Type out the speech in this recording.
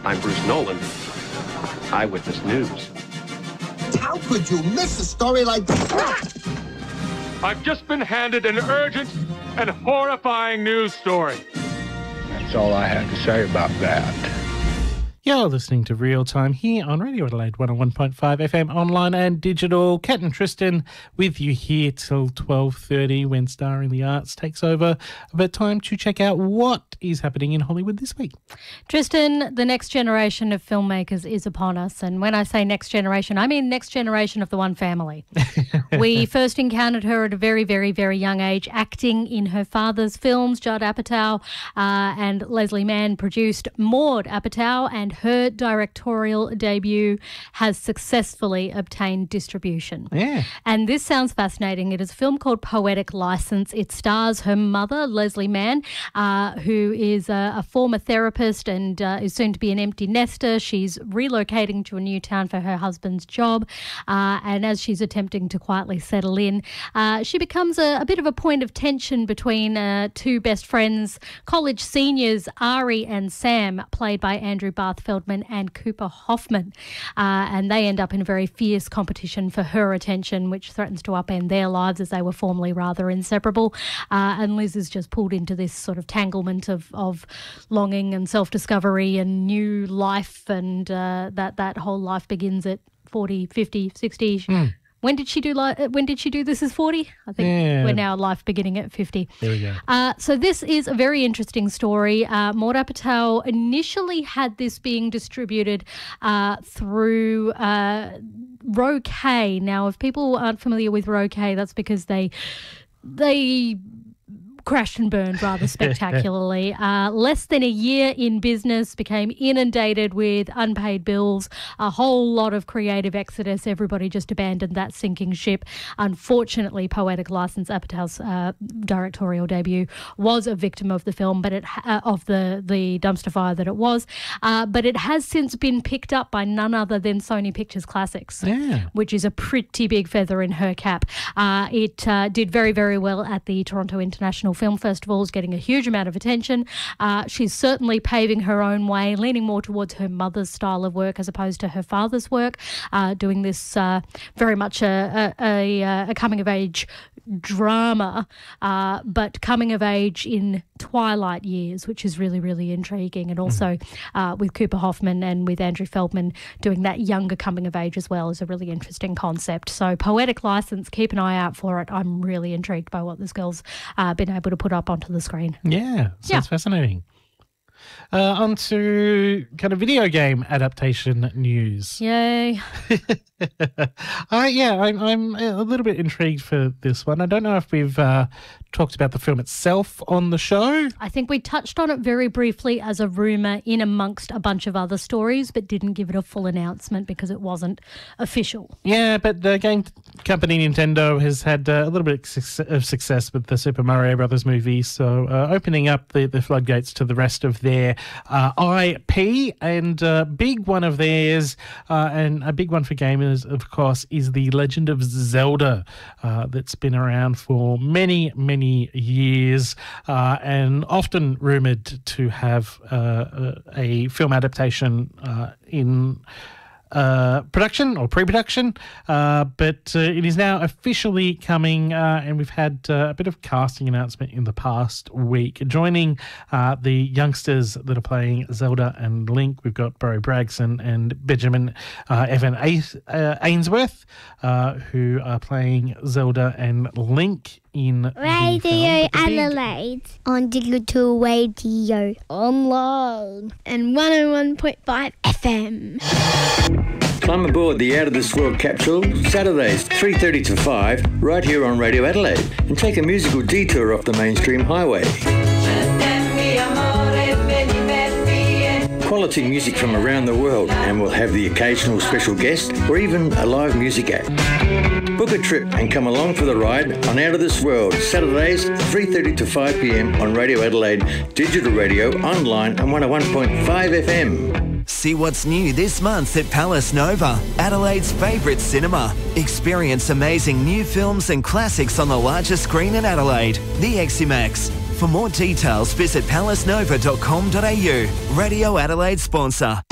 I'm Bruce Nolan, Eyewitness News. How could you miss a story like that? I've just been handed an urgent and horrifying news story. That's all I have to say about that. You're listening to Real Time here on Radio Adelaide 101.5 FM online and digital. Kat and Tristan with you here till 12:30 when Star in the Arts takes over. But time to check out what is happening in Hollywood this week. Tristan, the next generation of filmmakers is upon us. And when I say next generation, I mean next generation of the one family. We first encountered her at a very, very, very young age, acting in her father's films. Judd Apatow and Leslie Mann produced Maud Apatow, and her directorial debut has successfully obtained distribution. Yeah. And this sounds fascinating. It is a film called Poetic License. It stars her mother, Leslie Mann, who is a former therapist and is soon to be an empty nester. She's relocating to a new town for her husband's job. And as she's attempting to quietly settle in, she becomes a bit of a point of tension between two best friends, college seniors, Ari and Sam, played by Andrew Barth Feldman and Cooper Hoffman, and they end up in a very fierce competition for her attention, which threatens to upend their lives as they were formerly rather inseparable. And Liz is just pulled into this sort of tanglement of longing and self-discovery and new life, and that whole life begins at 40, 50, 60. When did she do This Is 40? I think we're now life beginning at 50. There we go. So this is a very interesting story. Maud Apatow initially had this being distributed through Roe-K. Now, if people aren't familiar with Roe-K, that's because they crashed and burned rather spectacularly. Less than a year in business, became inundated with unpaid bills, a whole lot of creative exodus. Everybody just abandoned that sinking ship. Unfortunately, Poetic License, Apatow's directorial debut, was a victim of the film, but of the dumpster fire that it was. But it has since been picked up by none other than Sony Pictures Classics, which is a pretty big feather in her cap. It did very, very well at the Toronto International Film Festivals, getting a huge amount of attention. She's certainly paving her own way, leaning more towards her mother's style of work as opposed to her father's work, doing this very much a coming-of-age drama, but coming of age in twilight years, which is really, really intriguing. And also with Cooper Hoffman and with Andrew Feldman doing that younger coming of age as well is a really interesting concept. So Poetic License, keep an eye out for it. I'm really intrigued by what this girl's been able to put up onto the screen. Yeah, sounds fascinating. On to kind of video game adaptation news. Yay. I'm a little bit intrigued for this one. I don't know if we've talked about the film itself on the show. I think we touched on it very briefly as a rumour in amongst a bunch of other stories, but didn't give it a full announcement because it wasn't official. Yeah, but the game company Nintendo has had a little bit of success with the Super Mario Brothers movie, so opening up the floodgates to the rest of their IP, and a big one of theirs, and a big one for gamers, of course, is The Legend of Zelda, that's been around for many, many years, and often rumoured to have a film adaptation in production or pre-production, but it is now officially coming, and we've had a bit of casting announcement in the past week. Joining the youngsters that are playing Zelda and Link, we've got Barry Bragson and Benjamin Evan Ainsworth, who are playing Zelda and Link in Radio Adelaide on digital radio, online, and 101.5 FM. Climb aboard the Out of This World capsule Saturdays 3:30 to 5 right here on Radio Adelaide, and take a musical detour off the mainstream highway. Quality music from around the world, and we'll have the occasional special guest or even a live music act. Book a trip and come along for the ride on Out of This World, Saturdays 3:30 to 5 p.m. on Radio Adelaide, digital radio, online and 101.5 FM. See what's new this month at Palace Nova, Adelaide's favourite cinema. Experience amazing new films and classics on the largest screen in Adelaide, the Eximax. For more details, visit palacenova.com.au. Radio Adelaide sponsor.